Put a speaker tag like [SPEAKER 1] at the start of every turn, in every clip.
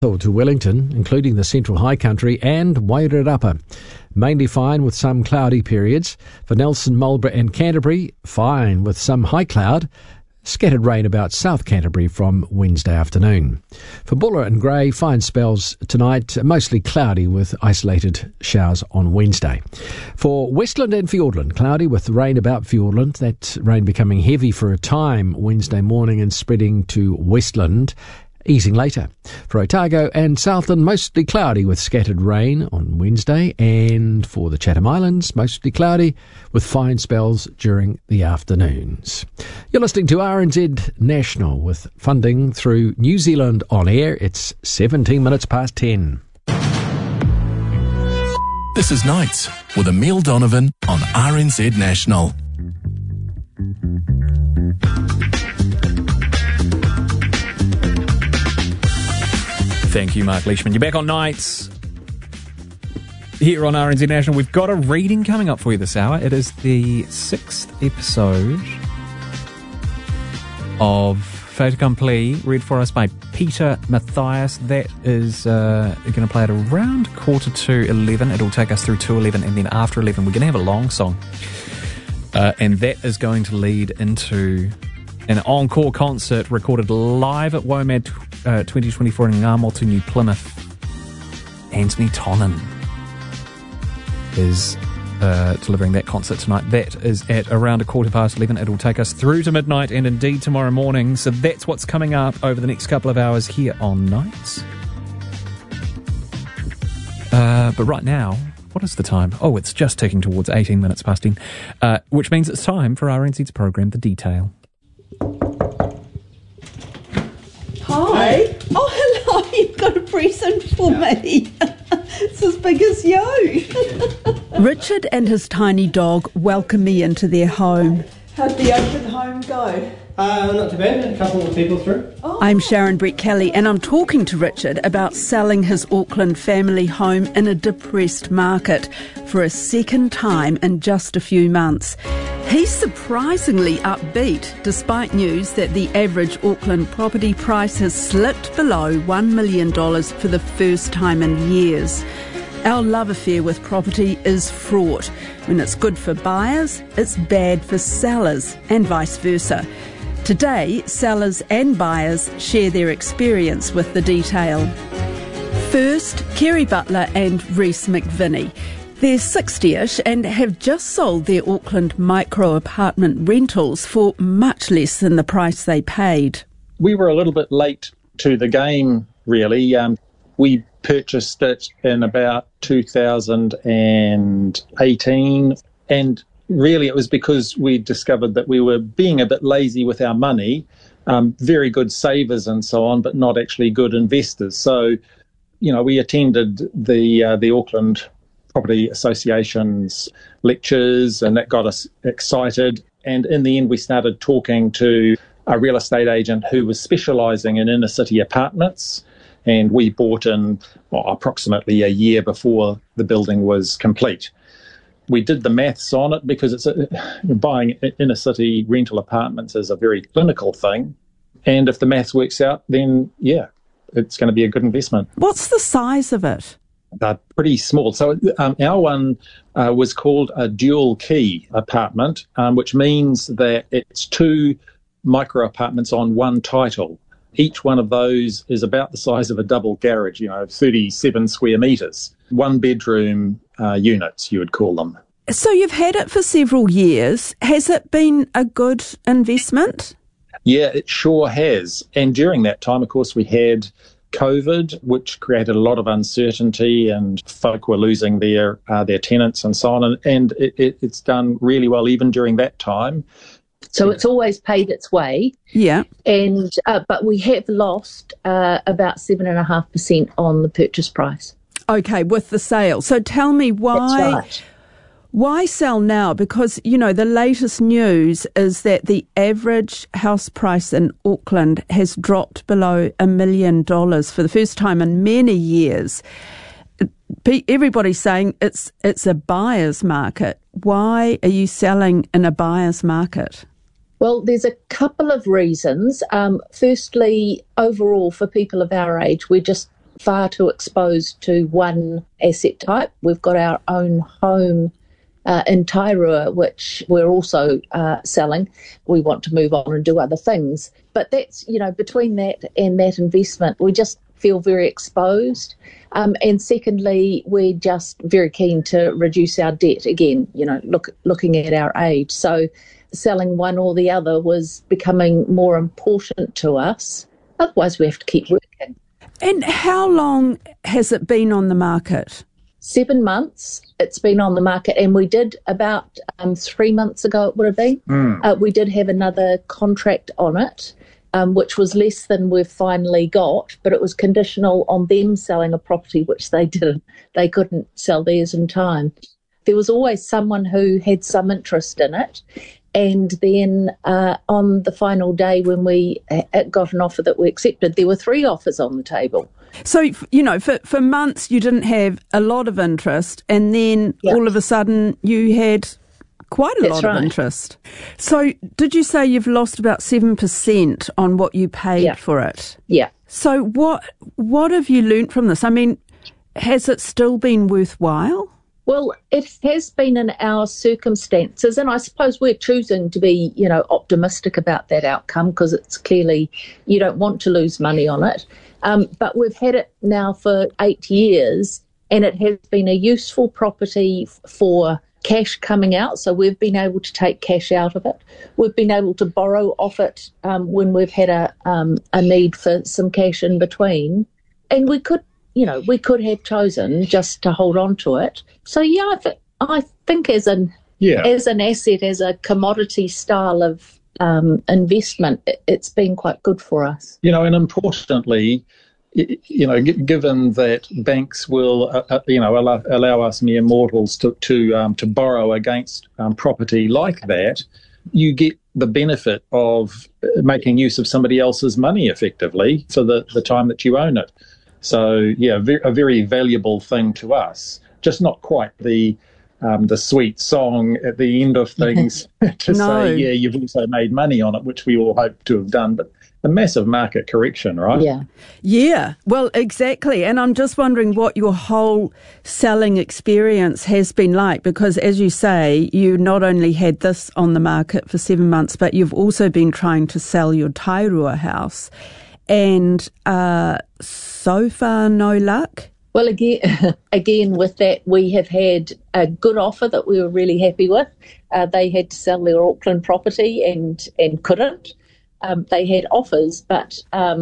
[SPEAKER 1] to Wellington, including the Central High Country and Wairarapa. Mainly fine with some cloudy periods. For Nelson, Marlborough and Canterbury, fine with some high cloud. Scattered rain about South Canterbury from Wednesday afternoon. For Buller and Grey, fine spells tonight, mostly cloudy with isolated showers on Wednesday. For Westland and Fiordland, cloudy with rain about Fiordland, that rain becoming heavy for a time Wednesday morning and spreading to Westland, easing later. For Otago and Southland, mostly cloudy with scattered rain on Wednesday. And for the Chatham Islands, mostly cloudy with fine spells during the afternoons. You're listening to RNZ National with funding through New Zealand On Air. It's 17 minutes past 10.
[SPEAKER 2] This is Nights with Emile Donovan on RNZ National.
[SPEAKER 3] Thank you, Mark Leishman. You're back on Nights here on RNZ National. We've got a reading coming up for you this hour. It is the 6th episode of Fait Accompli, read for us by Peter Mathias. That is going to play at around 11:45. It'll take us through to 11, and then after 11 we're going to have a long song. And that is going to lead into an encore concert recorded live at WOMAD 2024 in Ngā Motu, New Plymouth. Anthony Tonnan is delivering that concert tonight. That is at around 11:15. It'll take us through to midnight and indeed tomorrow morning. So that's what's coming up over the next couple of hours here on Nights. But right now, what is the time? Oh, it's just ticking towards 18 minutes past 10, which means it's time for RNZ's program, The Detail.
[SPEAKER 4] Hi. Oh, hello. You've got a present for me. It's as big as you. Richard and his tiny dog welcome me into their home. How'd the open home go?
[SPEAKER 5] Not too bad. A couple of people through.
[SPEAKER 4] Oh. I'm Sharon Brett Kelly, and I'm talking to Richard about selling his Auckland family home in a depressed market for a second time in just a few months. He's surprisingly upbeat, despite news that the average Auckland property price has slipped below $1 million for the first time in years. Our love affair with property is fraught. When it's good for buyers, it's bad for sellers, and vice versa. Today, sellers and buyers share their experience with The Detail. First, Kerry Butler and Reese McVinney. They're 60-ish and have just sold their Auckland micro-apartment rentals for much less than the price they paid.
[SPEAKER 5] We were a little bit late to the game, really. We purchased it in about 2018, and really it was because we discovered that we were being a bit lazy with our money, very good savers and so on, but not actually good investors. So, we attended the Auckland Property Association's lectures, and that got us excited. And in the end, we started talking to a real estate agent who was specialising in inner city apartments, and we bought in approximately a year before the building was complete. We did the maths on it because buying inner city rental apartments is a very clinical thing, and if the maths works out, then it's going to be a good investment.
[SPEAKER 4] What's the size of it?
[SPEAKER 5] They're pretty small. So our one was called a dual key apartment, which means that it's two micro apartments on one title. Each one of those is about the size of a double garage, 37 square metres. One bedroom units, you would call them.
[SPEAKER 4] So you've had it for several years. Has it been a good investment?
[SPEAKER 5] Yeah, it sure has. And during that time, of course, we had COVID, which created a lot of uncertainty, and folk were losing their tenants and so on. And it's done really well even during that time.
[SPEAKER 6] So it's always paid its way.
[SPEAKER 4] Yeah.
[SPEAKER 6] And but we have lost about 7.5% on the purchase price.
[SPEAKER 4] Okay, with the sale. So tell me why.
[SPEAKER 6] That's right.
[SPEAKER 4] Why sell now? Because, the latest news is that the average house price in Auckland has dropped below $1 million for the first time in many years. Everybody's saying it's a buyer's market. Why are you selling in a buyer's market?
[SPEAKER 6] Well, there's a couple of reasons. Firstly, overall, for people of our age, we're just far too exposed to one asset type. We've got our own home in Tairua, which we're also selling. We want to move on and do other things. But that's, between that and that investment, we just feel very exposed. And secondly, we're just very keen to reduce our debt again, looking at our age. So selling one or the other was becoming more important to us. Otherwise, we have to keep working.
[SPEAKER 4] And how long has it been on the market?
[SPEAKER 6] 7 months it's been on the market, and we did about 3 months ago, it would have been. We did have another contract on it, which was less than we've finally got, but it was conditional on them selling a property, which they didn't. They couldn't sell theirs in time. There was always someone who had some interest in it. And then on the final day when we got an offer that we accepted, there were 3 offers on the table.
[SPEAKER 4] So, for months you didn't have a lot of interest, and then all of a sudden you had quite a lot of interest. So did you say you've lost about 7% on what you paid for it?
[SPEAKER 6] Yeah.
[SPEAKER 4] So what have you learnt from this? I mean, has it still been worthwhile?
[SPEAKER 6] Well, it has been in our circumstances, and I suppose we're choosing to be, optimistic about that outcome, because it's clearly you don't want to lose money on it. But we've had it now for 8 years, and it has been a useful property for cash coming out. So we've been able to take cash out of it. We've been able to borrow off it when we've had a need for some cash in between, and we could have chosen just to hold on to it. So, I think as an asset, as a commodity style of investment, it's been quite good for us.
[SPEAKER 5] And importantly, given that banks will, allow us mere mortals to borrow against property like that, you get the benefit of making use of somebody else's money effectively for the time that you own it. So, a very valuable thing to us. Just not quite the sweet song at the end of things to say, you've also made money on it, which we all hope to have done. But a massive market correction, right?
[SPEAKER 4] Yeah, well, exactly. And I'm just wondering what your whole selling experience has been like, because as you say, you not only had this on the market for 7 months, but you've also been trying to sell your Tairua house. And so far, no luck?
[SPEAKER 6] Well, again, with that, we have had a good offer that we were really happy with. They had to sell their Auckland property and couldn't. They had offers, but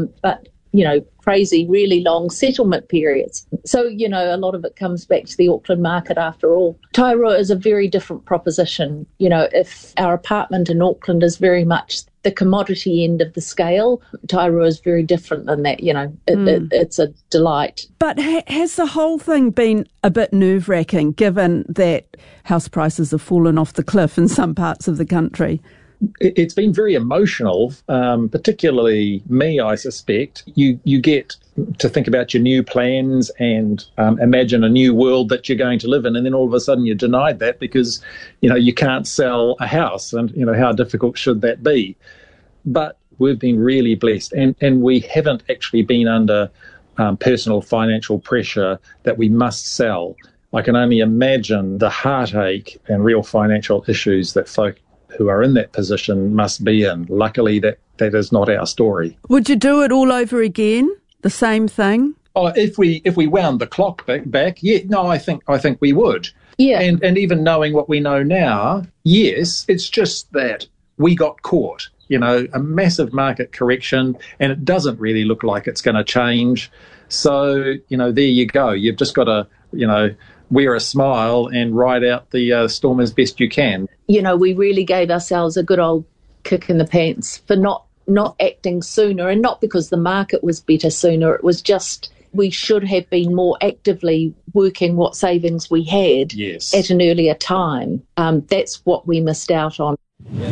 [SPEAKER 6] crazy, really long settlement periods. So, a lot of it comes back to the Auckland market after all. Tairua is a very different proposition. If our apartment in Auckland is very much the commodity end of the scale, Tairua is very different than that. It's a delight.
[SPEAKER 4] But has the whole thing been a bit nerve-wracking, given that house prices have fallen off the cliff in some parts of the country?
[SPEAKER 5] It's been very emotional, particularly me, I suspect. You get to think about your new plans and imagine a new world that you're going to live in, and then all of a sudden you're denied that because, you can't sell a house, and, how difficult should that be? But we've been really blessed, and we haven't actually been under personal financial pressure that we must sell. I can only imagine the heartache and real financial issues that folk who are in that position must be in. Luckily, that is not our story.
[SPEAKER 4] Would you do it all over again? The same thing?
[SPEAKER 5] Oh, if we wound the clock back, I think we would.
[SPEAKER 6] Yeah.
[SPEAKER 5] And even knowing what we know now, yes, it's just that we got caught. A massive market correction, and it doesn't really look like it's going to change. So, there you go. You've just got to, wear a smile and ride out the storm as best you can.
[SPEAKER 6] We really gave ourselves a good old kick in the pants for not acting sooner, and not because the market was better sooner. It was just we should have been more actively working what savings we had at an earlier time. That's what we missed out on.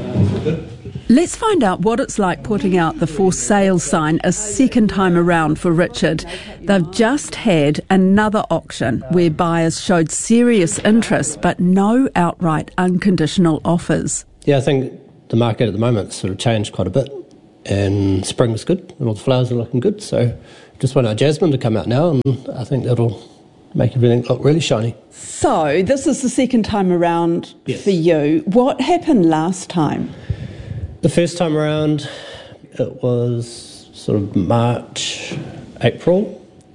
[SPEAKER 4] Let's find out what it's like putting out the for sale sign a second time around for Richard. They've just had another auction where buyers showed serious interest but no outright unconditional offers.
[SPEAKER 7] Yeah, I think the market at the moment sort of changed quite a bit, and spring's good and all the flowers are looking good, so just want our jasmine to come out now, and I think that'll make everything look really shiny.
[SPEAKER 4] So this is the second time around for you. What happened last time?
[SPEAKER 7] The first time around, it was sort of March, April.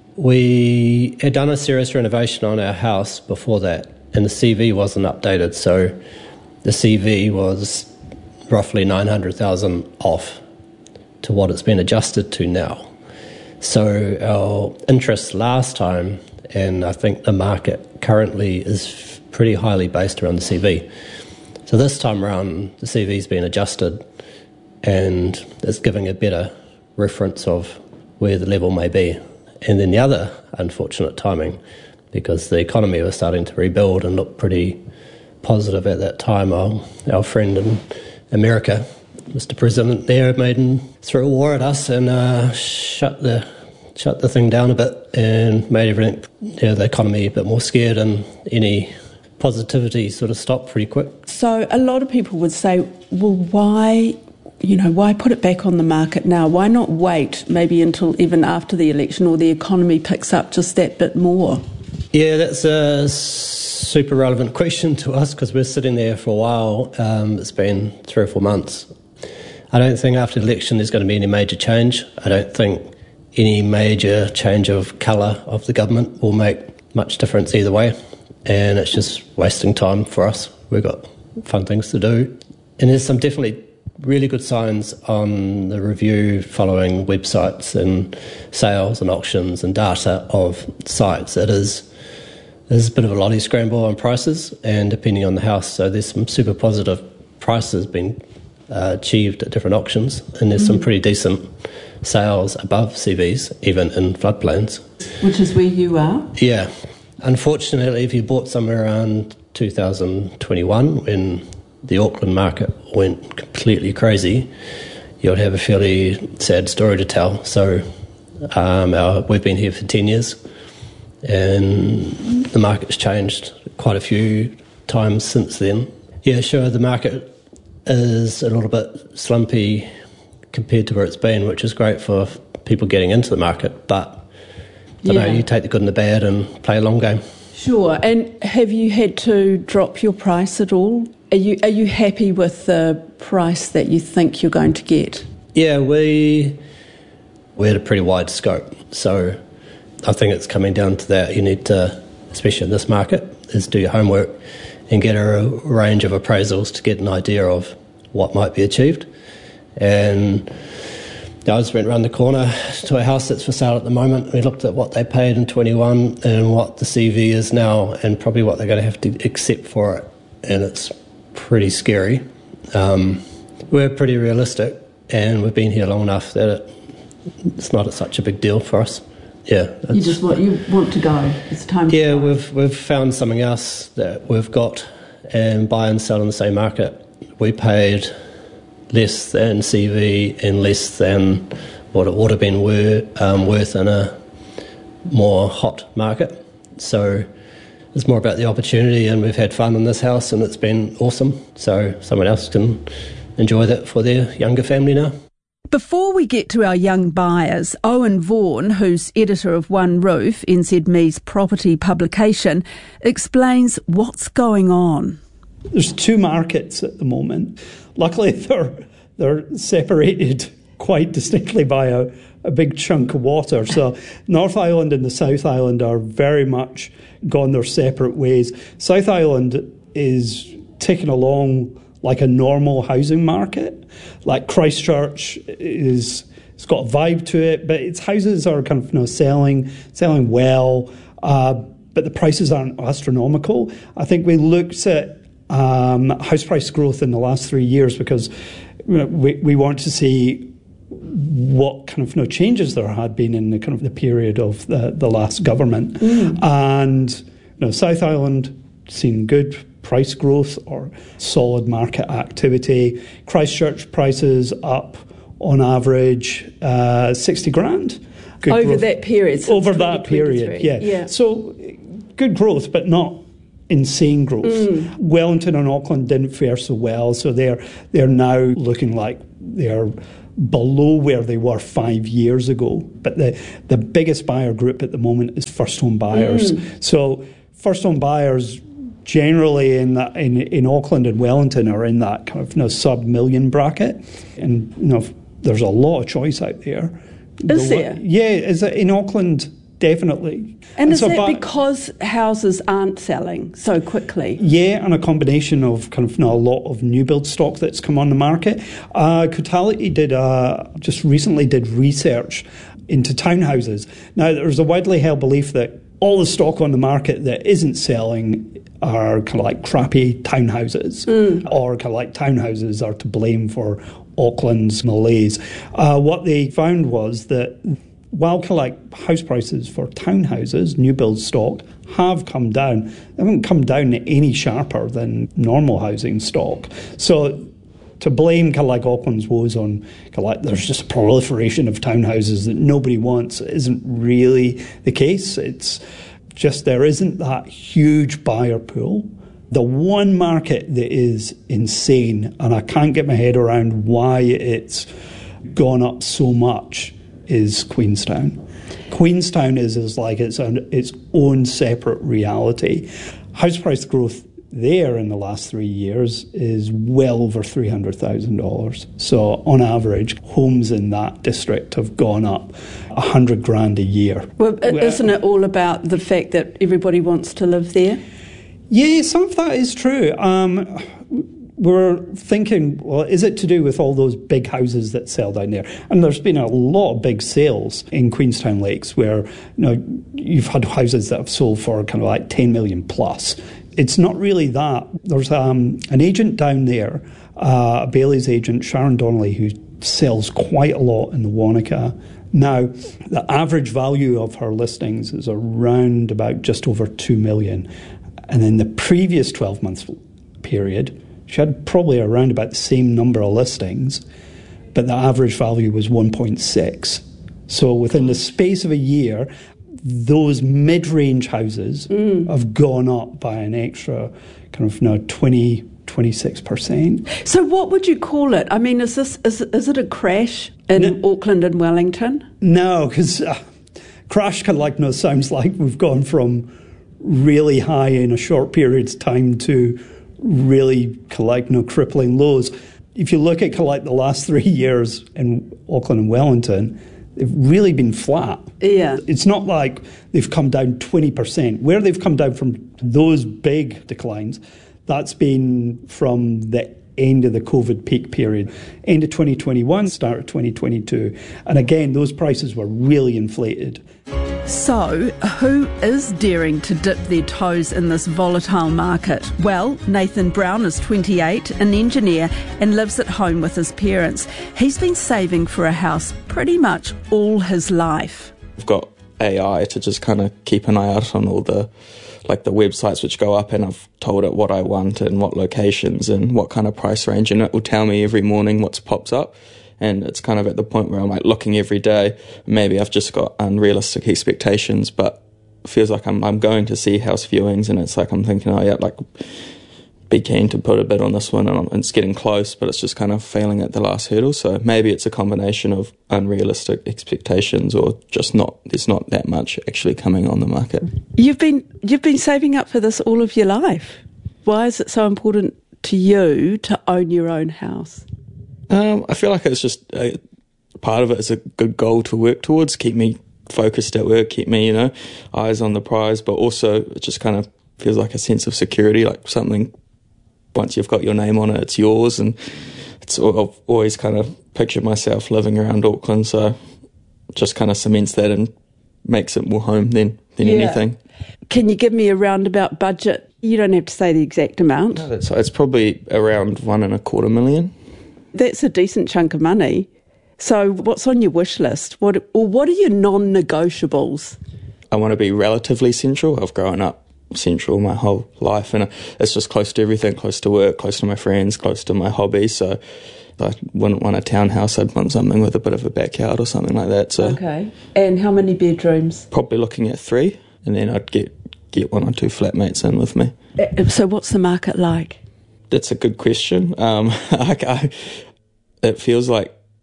[SPEAKER 7] We had done a serious renovation on our house before that, and the CV wasn't updated, so the CV was roughly 900,000 off to what it's been adjusted to now. So our interest last time, and I think the market currently, is pretty highly based around the CV. So this time around, the CV's been adjusted, and it's giving a better reference of where the level may be. And then the other unfortunate timing, because the economy was starting to rebuild and look pretty positive at that time, our friend in America, Mr. President there, threw a war at us and shut the thing down a bit and made everything, the economy a bit more scared, and any positivity sort of stopped pretty quick.
[SPEAKER 4] So a lot of people would say, well, why put it back on the market now? Why not wait maybe until even after the election or the economy picks up just that bit more?
[SPEAKER 7] Yeah, that's a super relevant question to us because we're sitting there for a while. It's been 3 or 4 months. I don't think after the election there's going to be any major change. I don't think any major change of colour of the government will make much difference either way, and it's just wasting time for us. We've got fun things to do. And there's some definitely really good signs on the review following websites and sales and auctions and data of sites. There's a bit of a lottie scramble on prices, and depending on the house, so there's some super positive prices being achieved at different auctions, and there's some pretty decent sales above CVs, even in floodplains.
[SPEAKER 4] Which is where you are?
[SPEAKER 7] Yeah. Unfortunately, if you bought somewhere around 2021, when the Auckland market went completely crazy, you'll have a fairly sad story to tell. So we've been here for 10 years, and the market's changed quite a few times since then. Yeah, sure, the market is a little bit slumpy compared to where it's been, which is great for people getting into the market, but you take the good and the bad and play a long game.
[SPEAKER 4] Sure. And have you had to drop your price at all? Are you happy with the price that you think you're going to get? Yeah,
[SPEAKER 7] we had a pretty wide scope, so I think it's coming down to that. You need to, especially in this market, is do your homework and get a range of appraisals to get an idea of what might be achieved. And I just went around the corner to a house that's for sale at the moment. We looked at what they paid in 21 and what the CV is now, and probably what they're going to have to accept for it. And it's pretty scary. We're pretty realistic, and we've been here long enough that it's not such a big deal for us. Yeah,
[SPEAKER 4] you want to go. It's time.
[SPEAKER 7] Yeah, we've found something else that we've got, and buy and sell in the same market. We paid less than CV and less than what it would have been worth in a more hot market. So it's more about the opportunity, and we've had fun in this house, and it's been awesome. So someone else can enjoy that for their younger family now.
[SPEAKER 4] Before we get to our young buyers, Owen Vaughan, who's editor of One Roof, NZME's property publication, explains what's going on.
[SPEAKER 8] There's 2 markets at the moment. Luckily, they're separated quite distinctly by a big chunk of water. So North Island and the South Island are very much gone their separate ways. South Island is ticking along like a normal housing market. Like Christchurch it's got a vibe to it, but its houses are kind of selling well, but the prices aren't astronomical. I think we looked at house price growth in the last 3 years because we want to see what kind of changes there had been in the kind of the period of the last government. And South Island seen good price growth or solid market activity. Christchurch prices up on average 60 grand. Good
[SPEAKER 4] over
[SPEAKER 8] growth.
[SPEAKER 4] That period.
[SPEAKER 8] Over that period, yeah. So good growth, but not insane growth. Wellington and Auckland didn't fare so well, so they're now looking like they're below where they were 5 years ago. But the biggest buyer group at the moment is first home buyers. So first home buyers generally in Auckland and Wellington are in that kind of sub-million bracket. And there's a lot of choice out there.
[SPEAKER 4] Is there?
[SPEAKER 8] Yeah, in Auckland, definitely.
[SPEAKER 4] And is that because houses aren't selling so quickly?
[SPEAKER 8] Yeah, and a combination of a lot of new build stock that's come on the market. Cotality just recently did research into townhouses. Now, there's a widely held belief that all the stock on the market that isn't selling are kind of like crappy townhouses, or kind of like townhouses are to blame for Auckland's malaise. What they found was that while kind of like house prices for townhouses, new build stock, have come down, they haven't come down any sharper than normal housing stock. So to blame kind of like Auckland's woes on kind of like there's just a proliferation of townhouses that nobody wants isn't really the case. It's just there isn't that huge buyer pool. The one market that is insane, and I can't get my head around why it's gone up so much, is Queenstown. Queenstown is like its own separate reality. House price growth there in the last 3 years is well over $300,000. So on average, homes in that district have gone up $100,000 a year.
[SPEAKER 4] Well, isn't it all about the fact that everybody wants to live there?
[SPEAKER 8] Yeah, some of that is true. We're thinking, well, is it to do with all those big houses that sell down there? And there's been a lot of big sales in Queenstown Lakes where you've had houses that have sold for kind of like 10 million plus. It's not really that. There's an agent down there, a Bailey's agent, Sharon Donnelly, who sells quite a lot in the Wanaka. Now, the average value of her listings is around about just over 2 million. And in the previous 12-month period, she had probably around about the same number of listings, but the average value was 1.6. So within the space of a year, those mid-range houses have gone up by an extra kind of 26%.
[SPEAKER 4] So what would you call it? I mean, is it a crash in Auckland and Wellington?
[SPEAKER 8] No, because crash kind of like sounds like we've gone from really high in a short period of time to really crippling lows. If you look at the last 3 years in Auckland and Wellington, they've really been flat.
[SPEAKER 4] Yeah.
[SPEAKER 8] It's not like they've come down 20%. Where they've come down from those big declines, that's been from the end of the COVID peak period. End of 2021, start of 2022. And again, those prices were really inflated.
[SPEAKER 4] So, who is daring to dip their toes in this volatile market? Well, Nathan Brown is 28, an engineer, and lives at home with his parents. He's been saving for a house pretty much all his life.
[SPEAKER 9] I've got AI to just kind of keep an eye out on all the websites which go up, and I've told it what I want and what locations and what kind of price range, and it will tell me every morning what pops up. And it's kind of at the point where I'm looking every day. Maybe I've just got unrealistic expectations, but it feels like I'm going to see house viewings, and it's like I'm thinking, be keen to put a bid on this one, and it's getting close, but it's just kind of failing at the last hurdle. So maybe it's a combination of unrealistic expectations, or just there's not that much actually coming on the market.
[SPEAKER 4] You've been saving up for this all of your life. Why is it so important to you to own your own house?
[SPEAKER 9] I feel like it's just part of it is a good goal to work towards, keep me focused at work, keep me, eyes on the prize, but also it just kind of feels like a sense of security, like something, once you've got your name on it, it's yours. And I've always kind of pictured myself living around Auckland, so it just kind of cements that and makes it more home than anything.
[SPEAKER 4] Can you give me a roundabout budget? You don't have to say the exact amount.
[SPEAKER 9] No, it's probably around $1.25 million.
[SPEAKER 4] That's a decent chunk of money. So what's on your wish list? What are your non-negotiables?
[SPEAKER 9] I want to be relatively central. I've grown up central my whole life, and it's just close to everything, close to work, close to my friends, close to my hobbies. So I wouldn't want a townhouse. I'd want something with a bit of a backyard or something like that. So
[SPEAKER 4] okay. And how many bedrooms?
[SPEAKER 9] Probably looking at 3, and then I'd get 1 or 2 flatmates in with me.
[SPEAKER 4] So what's the market like?
[SPEAKER 9] That's a good question. It feels like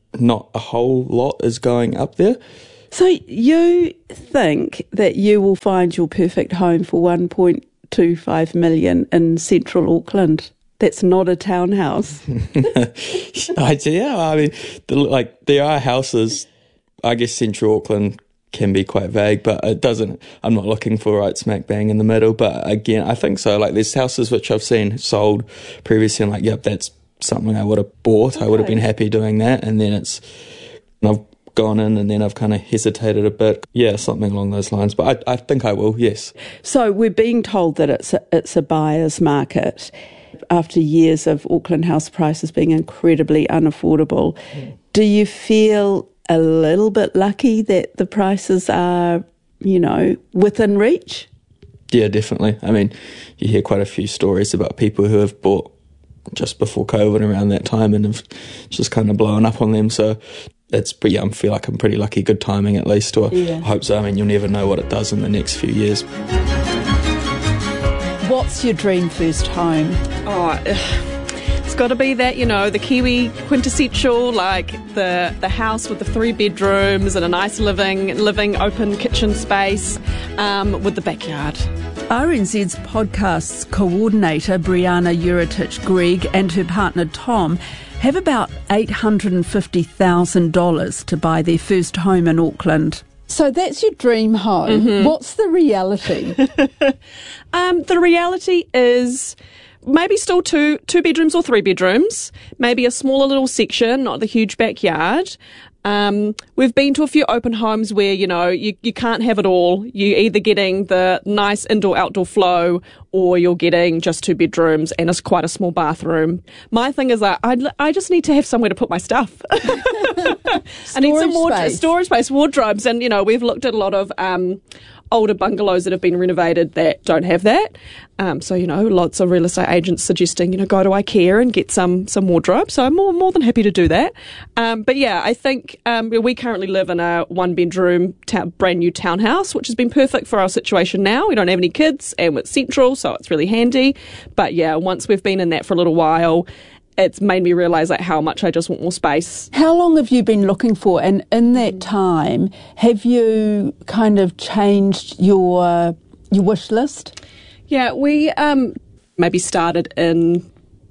[SPEAKER 9] not a whole lot is going up there.
[SPEAKER 4] So you think that you will find your perfect home for $1.25 million in central Auckland? That's not a townhouse.
[SPEAKER 9] Yeah, I mean, there are houses. I guess central Auckland can be quite vague, but it doesn't. I'm not looking for right smack bang in the middle. But again, I think so. Like, there's houses which I've seen sold previously, and yep, that's something I would have bought. Okay. I would have been happy doing that, and then I've gone in and then I've kind of hesitated a bit. Yeah, something along those lines. But I think I will, yes.
[SPEAKER 4] So we're being told that it's a buyer's market after years of Auckland house prices being incredibly unaffordable. Do you feel a little bit lucky that the prices are, within reach?
[SPEAKER 9] Yeah, definitely. I mean, you hear quite a few stories about people who have bought just before COVID around that time and have just kind of blown up on them. So I feel like I'm pretty lucky. Good timing, at least, or I hope so. I mean, you'll never know what it does in the next few years.
[SPEAKER 4] What's your dream first home?
[SPEAKER 10] It's got to be that, the Kiwi quintessential, like the house with the 3 bedrooms and a nice living open kitchen space with the backyard.
[SPEAKER 4] RNZ's podcast's coordinator, Brianna Uritich-Gregg, and her partner, Tom, have about $850,000 to buy their first home in Auckland. So that's your dream home. Mm-hmm. What's the reality?
[SPEAKER 10] The reality is maybe still two bedrooms or 3 bedrooms, maybe a smaller little section, not the huge backyard. We've been to a few open homes where, you can't have it all. You're either getting the nice indoor-outdoor flow or you're getting just 2 bedrooms and it's quite a small bathroom. My thing is that I just need to have somewhere to put my stuff. I need some more storage space, wardrobes. And, we've looked at a lot of older bungalows that have been renovated that don't have that. So, lots of real estate agents suggesting, go to IKEA and get some wardrobe. So I'm more than happy to do that. But yeah, I think we currently live in a 1-bedroom brand new townhouse, which has been perfect for our situation now. We don't have any kids and it's central, so it's really handy. But yeah, once we've been in that for a little while, it's made me realise how much I just want more space.
[SPEAKER 4] How long have you been looking for? And in that time, have you kind of changed your wish list?
[SPEAKER 10] Yeah, we maybe started in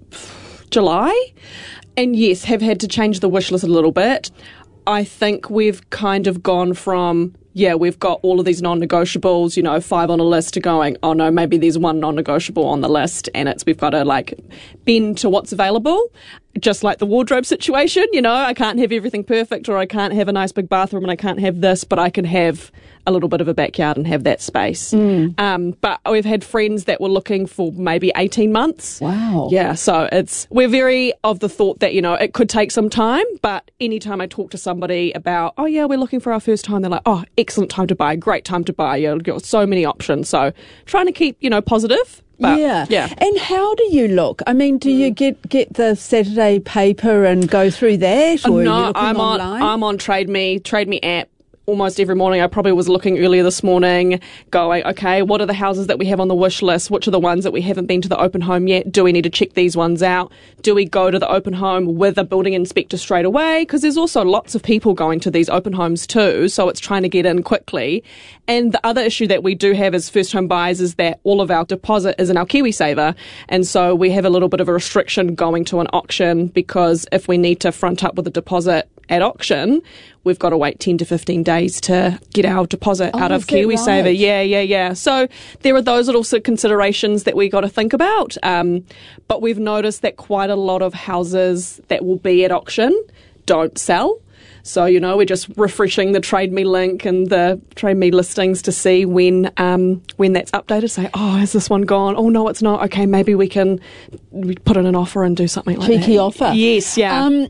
[SPEAKER 10] July. And yes, have had to change the wish list a little bit. I think we've kind of gone from, we've got all of these non-negotiables, 5 on a list, to going, oh no, maybe there's 1 non-negotiable on the list and we've got to bend to what's available. Just like the wardrobe situation, I can't have everything perfect, or I can't have a nice big bathroom and I can't have this, but I can have a little bit of a backyard and have that space. But we've had friends that were looking for maybe 18 months.
[SPEAKER 4] Wow.
[SPEAKER 10] Yeah, so we're very of the thought that, it could take some time, but anytime I talk to somebody about, oh yeah, we're looking for our first home, they're like, oh, excellent time to buy, great time to buy. You've got so many options. So trying to keep, positive. But, yeah.
[SPEAKER 4] And how do you look? I mean, do you get the Saturday paper and go through that? Or
[SPEAKER 10] no,
[SPEAKER 4] are you looking online?
[SPEAKER 10] I'm on Trade Me app. Almost every morning. I probably was looking earlier this morning going, okay, what are the houses that we have on the wish list? Which are the ones that we haven't been to the open home yet? Do we need to check these ones out? Do we go to the open home with a building inspector straight away? Because there's also lots of people going to these open homes too, so it's trying to get in quickly. And the other issue that we do have as first home buyers is that all of our deposit is in our KiwiSaver. And so we have a little bit of a restriction going to an auction, because if we need to front up with a deposit at auction, we've got to wait 10 to 15 days to get our deposit out of KiwiSaver. Right? Yeah. So there are those little considerations that we got to think about. But we've noticed that quite a lot of houses that will be at auction don't sell. So, we're just refreshing the Trade Me link and the Trade Me listings to see when that's updated. Say, oh, is this one gone? Oh, no, it's not. Okay, maybe we can put in an offer and do something like that.
[SPEAKER 4] Cheeky offer.
[SPEAKER 10] Yes, yeah.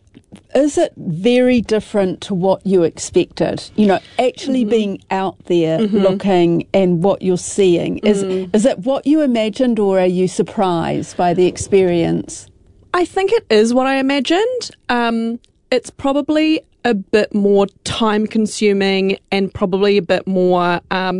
[SPEAKER 4] Is it very different to what you expected? Actually being out there looking and what you're seeing. Is it what you imagined, or are you surprised by the experience?
[SPEAKER 10] I think it is what I imagined. It's probably a bit more time consuming and probably a bit more,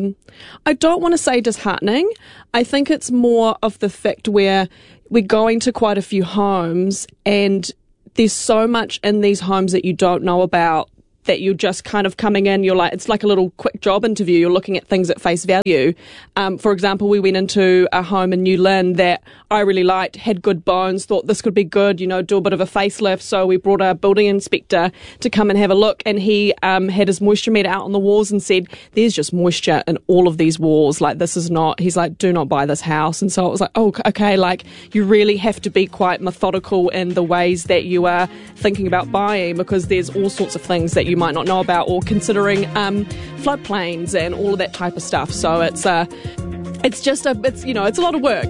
[SPEAKER 10] I don't want to say disheartening. I think it's more of the fact where we're going to quite a few homes and there's so much in these homes that you don't know about, that you're just kind of coming in, you're like, it's like a little quick job interview. You're looking at things at face value. For example, we went into a home in New Lynn that I really liked, had good bones, thought this could be good, do a bit of a facelift. So we brought a building inspector to come and have a look, and he had his moisture meter out on the walls and said, there's just moisture in all of these walls. Like, this is not, he's like, do not buy this house. And so it was like, oh, okay, like, you really have to be quite methodical in the ways that you are thinking about buying, because there's all sorts of things that you might not know about, or considering floodplains and all of that type of stuff. So it's a lot of work.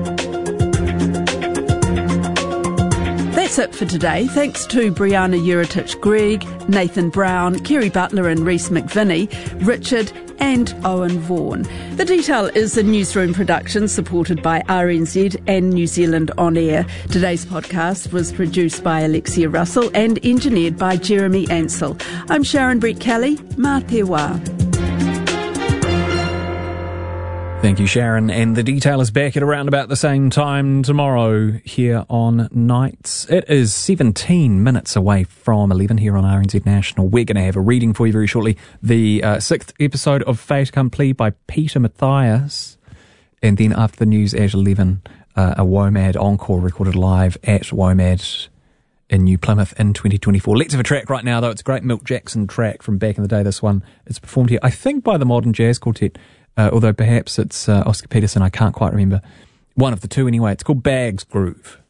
[SPEAKER 4] That's it for today. Thanks to Brianna Uritich-Gregg, Nathan Brown, Kerry Butler and Reese McVinney, Richard and Owen Vaughan. The Detail is a newsroom production supported by RNZ and New Zealand On Air. Today's podcast was produced by Alexia Russell and engineered by Jeremy Ansell. I'm Sharon Brett-Kelly. Mā te wā.
[SPEAKER 3] Thank you, Sharon. And The Detail is back at around about the same time tomorrow here on Nights. It is 17 minutes away from 11 here on RNZ National. We're going to have a reading for you very shortly. The 6th episode of Fait Accompli by Peter Mathias. And then after the news at 11, a WOMAD encore recorded live at WOMAD in New Plymouth in 2024. Let's have a track right now, though. It's a great Milt Jackson track from back in the day. This one is performed here, I think, by the Modern Jazz Quartet. Although perhaps it's Oscar Peterson, I can't quite remember. One of the two anyway. It's called Bags Groove.